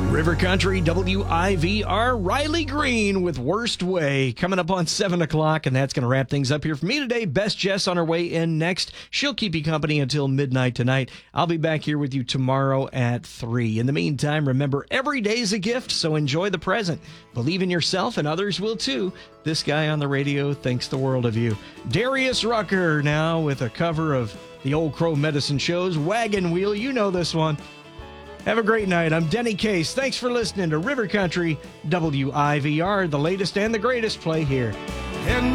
River Country WIVR, Riley Green with Worst Way coming up on 7 o'clock, and that's going to wrap things up here for me today. Bess Jess on her way in next. She'll keep you company until midnight tonight. I'll be back here with you tomorrow at 3. In the meantime, remember, every day's a gift, so enjoy the present. Believe in yourself, and others will too. This guy on the radio thinks the world of you. Darius Rucker now with a cover of the Old Crow Medicine Show's Wagon Wheel. You know this one. Have a great night. I'm Denny Case. Thanks for listening to River Country WIVR, the latest and the greatest play here. And